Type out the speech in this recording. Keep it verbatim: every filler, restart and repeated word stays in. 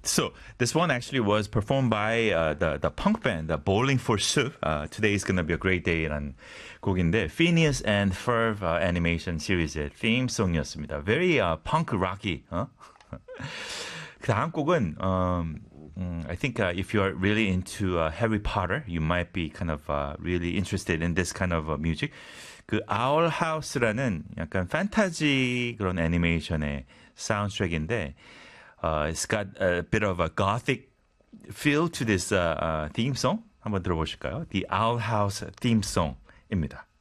So this one actually was performed by uh, the the punk band, the Bowling for Soup. Uh, Today is gonna be a great day라는 곡인데 Phineas and Ferb uh, 애니메이션 시리즈의 theme송이었습니다. Very uh, punk rocky. 어? 그 다음 곡은 um, um, I think uh, if you are really into uh, Harry Potter, you might be kind of uh, really interested in this kind of uh, music. 그 Owl House라는 약간 판타지 그런 애니메이션의 사운드트랙인데 uh, it's got a bit of a gothic feel to this uh, uh, theme song. 한번 들어보실까요? The Owl House theme song입니다.